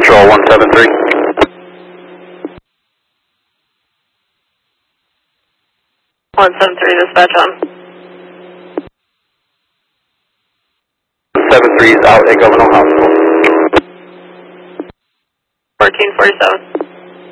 Patrol 173. 173, dispatch on. 73 is out at Governor Hospital. 1447.